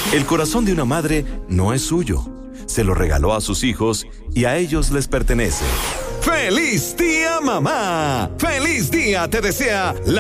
El corazón de una madre no es suyo. Se lo regaló a sus hijos y a ellos les pertenece. ¡Feliz día, mamá! ¡Feliz día te desea la